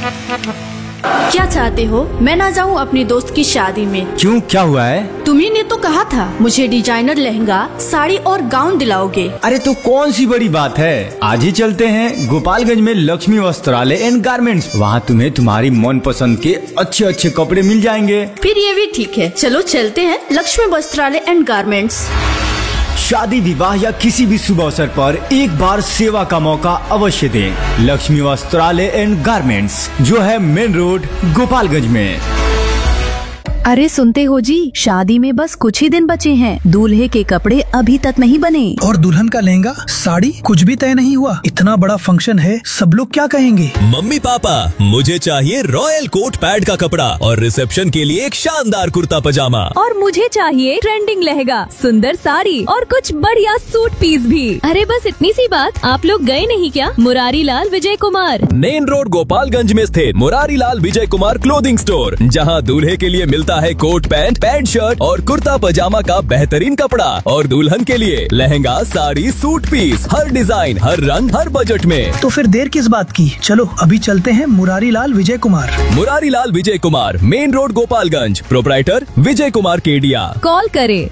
क्या चाहते हो मैं ना जाऊँ अपनी दोस्त की शादी में? क्यों, क्या हुआ है? तुम्ही ने तो कहा था मुझे डिजाइनर लहंगा, साड़ी और गाउन दिलाओगे। अरे तो कौन सी बड़ी बात है, आज ही चलते हैं गोपालगंज में लक्ष्मी वस्त्रालय एंड गारमेंट्स। वहाँ तुम्हें तुम्हारी मन पसंद के अच्छे अच्छे कपड़े मिल जाएंगे। फिर ये भी ठीक है, चलो चलते हैं लक्ष्मी वस्त्रालय एंड गारमेंट्स। शादी, विवाह या किसी भी शुभ अवसर पर एक बार सेवा का मौका अवश्य दें। लक्ष्मी वस्त्रालय एंड गारमेंट्स, जो है मेन रोड गोपालगंज में। अरे सुनते हो जी, शादी में बस कुछ ही दिन बचे हैं। दूल्हे के कपड़े अभी तक नहीं बने और दुल्हन का लहंगा साड़ी कुछ भी तय नहीं हुआ। इतना बड़ा फंक्शन है, सब लोग क्या कहेंगे? मम्मी पापा, मुझे चाहिए रॉयल कोट पैड का कपड़ा और रिसेप्शन के लिए एक शानदार कुर्ता पजामा। और मुझे चाहिए ट्रेंडिंग लहंगा, सुंदर साड़ी और कुछ बढ़िया सूट पीस भी। अरे बस इतनी सी बात, आप लोग गए नहीं क्या मुरारी लाल विजय कुमार? मेन रोड गोपालगंज में स्थित मुरारी लाल विजय कुमार क्लोथिंग स्टोर, जहां दूल्हे के लिए मिलता है कोट पैंट, पैंट शर्ट और कुर्ता पजामा का बेहतरीन कपड़ा और दुल्हन के लिए लहंगा, साड़ी, सूट पीस, हर डिजाइन, हर रंग, हर बजट में। तो फिर देर किस बात की, चलो अभी चलते हैं Murari Lal Vijay Kumar. Murari Lal Vijay Kumar, main road Gopalganj, proprietor Vijay Kumar Kedia. Call करे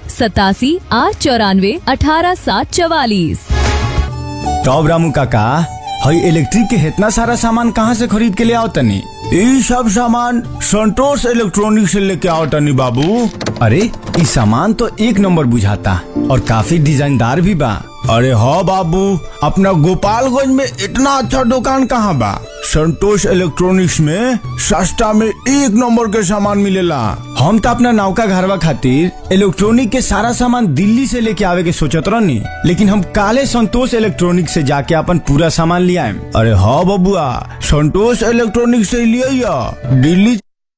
87-894-18744। तो रामू काका, हई इलेक्ट्रिक के इतना सारा सामान कहाँ से खरीद के ले आओ तनी? ये सब सामान संतोष इलेक्ट्रॉनिक से लेके आओ तनी बाबू। अरे ये सामान तो एक नंबर बुझाता और काफी डिजाइनदार भी बा। अरे हाँ बाबू, अपना गोपालगंज में इतना अच्छा दुकान कहाँ बा? संतोष इलेक्ट्रॉनिक्स में सस्ता में एक नंबर के सामान मिलेला। हम तो अपना नौका घरवा खातिर इलेक्ट्रॉनिक के सारा सामान दिल्ली से लेके आवे के सोचत रहनी, लेकिन हम काले संतोष इलेक्ट्रॉनिक से जाके अपन पूरा सामान ले आए। अरे हाँ बबुआ, संतोष इलेक्ट्रॉनिक से ले दिल्ली।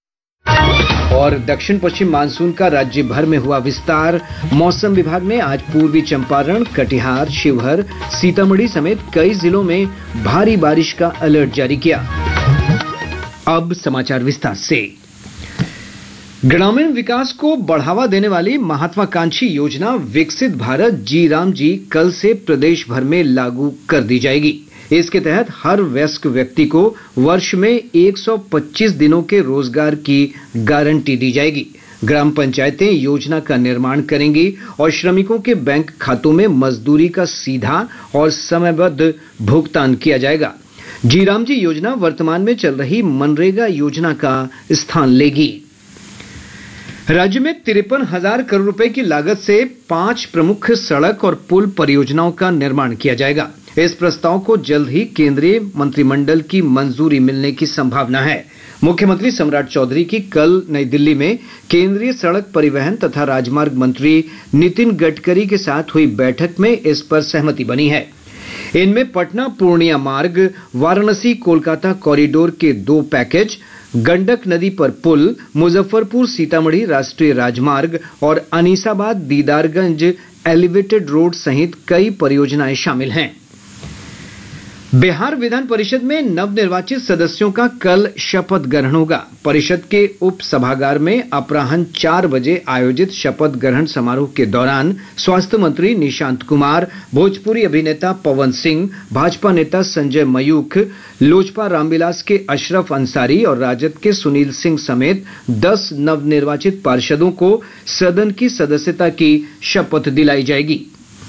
और दक्षिण पश्चिम मानसून का राज्य भर में हुआ विस्तार। मौसम विभाग ने आज पूर्वी चंपारण, कटिहार, शिवहर, सीतामढ़ी समेत कई जिलों में भारी बारिश का अलर्ट जारी किया। अब समाचार विस्तार से। ग्रामीण विकास को बढ़ावा देने वाली महत्वाकांक्षी योजना विकसित भारत जी राम जी कल से प्रदेश भर में लागू कर दी जाएगी। इसके तहत हर वयस्क व्यक्ति को वर्ष में 125 दिनों के रोजगार की गारंटी दी जाएगी। ग्राम पंचायतें योजना का निर्माण करेंगी और श्रमिकों के बैंक खातों में मजदूरी का सीधा और समयबद्ध भुगतान किया जाएगा। जी राम जी योजना वर्तमान में चल रही मनरेगा योजना का स्थान लेगी। राज्य में 53,000 करोड़ रुपए की लागत से 5 प्रमुख सड़क और पुल परियोजनाओं का निर्माण किया जाएगा। इस प्रस्ताव को जल्द ही केंद्रीय मंत्रिमंडल की मंजूरी मिलने की संभावना है। मुख्यमंत्री सम्राट चौधरी की कल नई दिल्ली में केंद्रीय सड़क परिवहन तथा राजमार्ग मंत्री नितिन गडकरी के साथ हुई बैठक में इस पर सहमति बनी है। इनमें पटना पूर्णिया मार्ग, वाराणसी कोलकाता कॉरिडोर के 2 पैकेज, गंडक नदी पर पुल, मुजफ्फरपुर सीतामढ़ी राष्ट्रीय राजमार्ग और अनीसाबाद दीदारगंज एलिवेटेड रोड सहित कई परियोजनाएं शामिल हैं। बिहार विधान परिषद में नवनिर्वाचित सदस्यों का कल शपथ ग्रहण होगा। परिषद के उप सभागार में अपराह्न 4 बजे आयोजित शपथ ग्रहण समारोह के दौरान स्वास्थ्य मंत्री निशांत कुमार, भोजपुरी अभिनेता पवन सिंह, भाजपा नेता संजय मयूख, लोजपा रामविलास के अशरफ अंसारी और राजद के सुनील सिंह समेत 10 नवनिर्वाचित पार्षदों को सदन की सदस्यता की शपथ दिलाई जाएगी।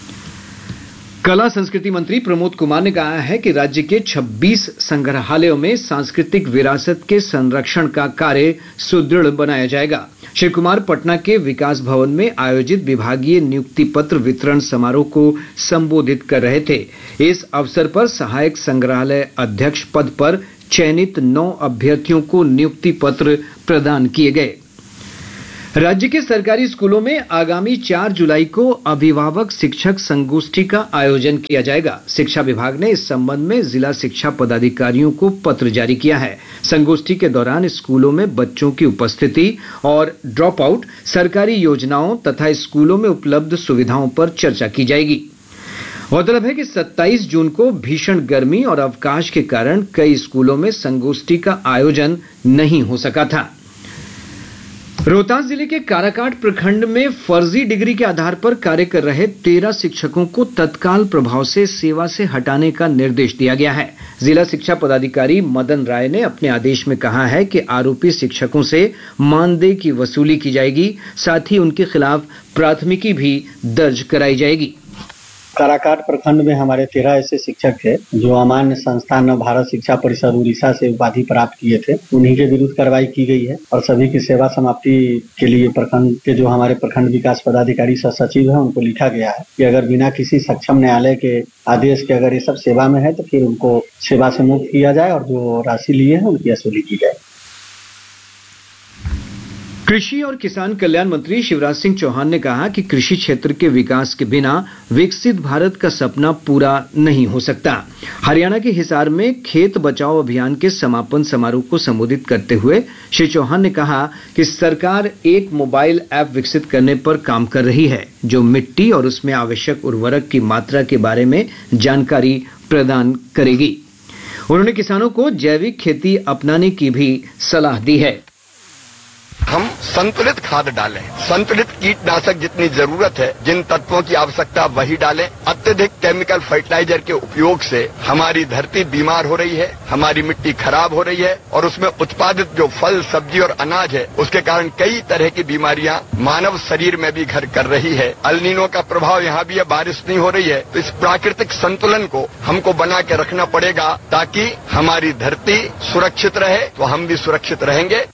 कला संस्कृति मंत्री प्रमोद कुमार ने कहा है कि राज्य के 26 संग्रहालयों में सांस्कृतिक विरासत के संरक्षण का कार्य सुदृढ़ बनाया जाएगा। श्री कुमार पटना के विकास भवन में आयोजित विभागीय नियुक्ति पत्र वितरण समारोह को संबोधित कर रहे थे। इस अवसर पर सहायक संग्रहालय अध्यक्ष पद पर चयनित 9 अभ्यर्थियों को नियुक्ति पत्र प्रदान किए गए। राज्य के सरकारी स्कूलों में आगामी 4 जुलाई को अभिभावक शिक्षक संगोष्ठी का आयोजन किया जाएगा। शिक्षा विभाग ने इस संबंध में जिला शिक्षा पदाधिकारियों को पत्र जारी किया है। संगोष्ठी के दौरान स्कूलों में बच्चों की उपस्थिति और ड्रॉप आउट, सरकारी योजनाओं तथा स्कूलों में उपलब्ध सुविधाओं पर चर्चा की जाएगी। गौरतलब है कि 27 जून को भीषण गर्मी और अवकाश के कारण कई स्कूलों में संगोष्ठी का आयोजन नहीं हो सका था। रोहतास जिले के काराकाट प्रखंड में फर्जी डिग्री के आधार पर कार्य कर रहे 13 शिक्षकों को तत्काल प्रभाव से सेवा से हटाने का निर्देश दिया गया है। जिला शिक्षा पदाधिकारी मदन राय ने अपने आदेश में कहा है कि आरोपी शिक्षकों से मानदेय की वसूली की जाएगी, साथ ही उनके खिलाफ प्राथमिकी भी दर्ज कराई जाएगी। काराकाट प्रखंड में हमारे 13 ऐसे शिक्षक थे जो अमान्य संस्थान भारत शिक्षा परिषद उड़ीसा से उपाधि प्राप्त किए थे। उन्हीं के विरुद्ध कार्रवाई की गई है और सभी की सेवा समाप्ति के लिए प्रखंड के जो हमारे प्रखंड विकास पदाधिकारी सह सचिव है उनको लिखा गया है कि अगर बिना किसी सक्षम न्यायालय के आदेश के अगर ये सब सेवा में है तो फिर उनको सेवा से मुक्त किया जाए और जो राशि लिए है उनकी वसूली की जाए। कृषि और किसान कल्याण मंत्री शिवराज सिंह चौहान ने कहा कि कृषि क्षेत्र के विकास के बिना विकसित भारत का सपना पूरा नहीं हो सकता। हरियाणा के हिसार में खेत बचाओ अभियान के समापन समारोह को संबोधित करते हुए श्री चौहान ने कहा कि सरकार एक मोबाइल ऐप विकसित करने पर काम कर रही है जो मिट्टी और उसमें आवश्यक उर्वरक की मात्रा के बारे में जानकारी प्रदान करेगी। उन्होंने किसानों को जैविक खेती अपनाने की भी सलाह दी है। हम संतुलित खाद डालें, संतुलित कीटनाशक जितनी जरूरत है, जिन तत्वों की आवश्यकता वही डालें। अत्यधिक केमिकल फर्टिलाइजर के उपयोग से हमारी धरती बीमार हो रही है, हमारी मिट्टी खराब हो रही है और उसमें उत्पादित जो फल, सब्जी और अनाज है उसके कारण कई तरह की बीमारियां मानव शरीर में भी घर कर रही है। अल नीनो का प्रभाव यहाँ भी है, बारिश नहीं हो रही है, तो इस प्राकृतिक संतुलन को हमको बना के रखना पड़ेगा ताकि हमारी धरती सुरक्षित रहे तो हम भी सुरक्षित रहेंगे।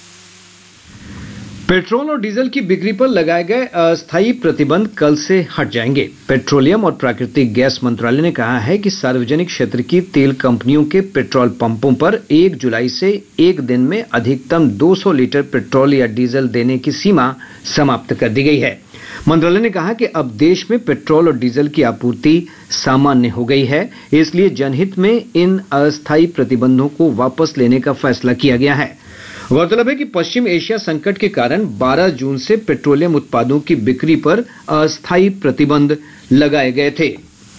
पेट्रोल और डीजल की बिक्री पर लगाए गए अस्थायी प्रतिबंध कल से हट जाएंगे। पेट्रोलियम और प्राकृतिक गैस मंत्रालय ने कहा है कि सार्वजनिक क्षेत्र की तेल कंपनियों के पेट्रोल पंपों पर 1 जुलाई से एक दिन में अधिकतम 200 लीटर पेट्रोल या डीजल देने की सीमा समाप्त कर दी गई है। मंत्रालय ने कहा कि अब देश में पेट्रोल और डीजल की आपूर्ति सामान्य हो गई है, इसलिए जनहित में इन अस्थायी प्रतिबंधों को वापस लेने का फैसला किया गया है। गौरतलब है कि पश्चिम एशिया संकट के कारण 12 जून से पेट्रोलियम उत्पादों की बिक्री पर अस्थायी प्रतिबंध लगाए गए थे।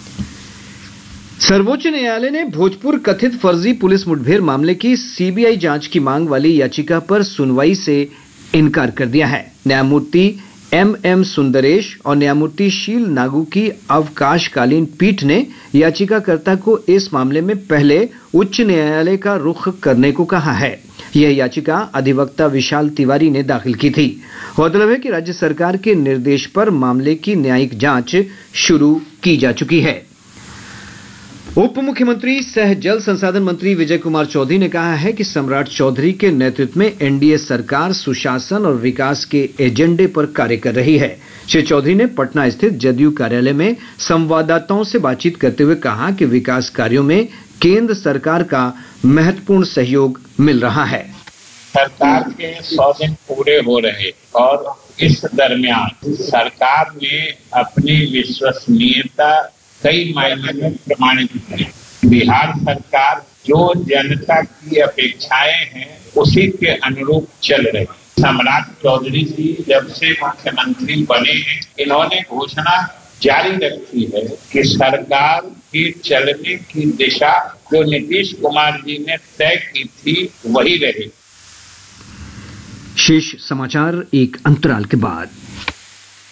सर्वोच्च न्यायालय ने भोजपुर कथित फर्जी पुलिस मुठभेड़ मामले की सीबीआई जांच की मांग वाली याचिका पर सुनवाई से इनकार कर दिया है। न्यायमूर्ति एम सुंदरेश और न्यायमूर्ति शील नागू की अवकाशकालीन पीठ ने याचिकाकर्ता को इस मामले में पहले उच्च न्यायालय का रुख करने को कहा है। यह याचिका अधिवक्ता विशाल तिवारी ने दाखिल की थी। गौरतलब है कि राज्य सरकार के निर्देश पर मामले की न्यायिक जांच शुरू की जा चुकी है। उप मुख्यमंत्री सह जल संसाधन मंत्री विजय कुमार चौधरी ने कहा है कि सम्राट चौधरी के नेतृत्व में एनडीए सरकार सुशासन और विकास के एजेंडे पर कार्य कर रही है। श्री चौधरी ने पटना स्थित जदयू कार्यालय में संवाददाताओं से बातचीत करते हुए कहा कि विकास कार्यों में केंद्र सरकार का महत्वपूर्ण सहयोग मिल रहा है। सरकार के 100 दिन पूरे हो रहे और इस दरमियान सरकार ने अपनी विश्वसनीयता कई मायने में प्रमाणित की। बिहार सरकार जो जनता की अपेक्षाएं हैं उसी के अनुरूप चल रही। सम्राट चौधरी जी जब से मुख्यमंत्री बने हैं, इन्होंने घोषणा जारी रखी है कि सरकार की चलने की दिशा जो नीतीश कुमार जी ने तय की थी वही रही। शेष समाचार एक अंतराल के बाद।